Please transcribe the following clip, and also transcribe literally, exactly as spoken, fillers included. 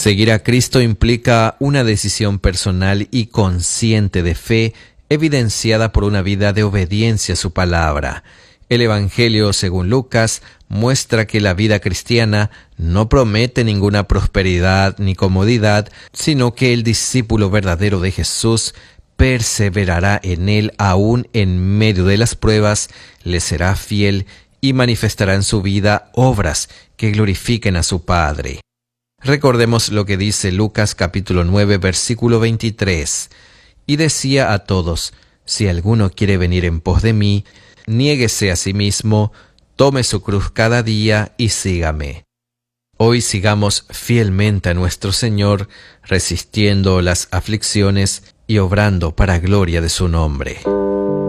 Seguir a Cristo implica una decisión personal y consciente de fe, evidenciada por una vida de obediencia a su palabra. El Evangelio, según Lucas, muestra que la vida cristiana no promete ninguna prosperidad ni comodidad, sino que el discípulo verdadero de Jesús perseverará en él aún en medio de las pruebas, le será fiel y manifestará en su vida obras que glorifiquen a su Padre. Recordemos lo que dice Lucas capítulo nueve, versículo veintitrés. Y decía a todos: si alguno quiere venir en pos de mí, niéguese a sí mismo, tome su cruz cada día y sígame. Hoy sigamos fielmente a nuestro Señor, resistiendo las aflicciones y obrando para gloria de su nombre.